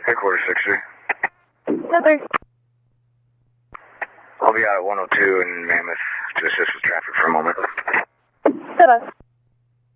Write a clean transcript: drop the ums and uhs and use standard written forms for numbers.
Headquarters 60. Heather. I'll be out at 102 in Mammoth to assist with traffic for a moment. Heather.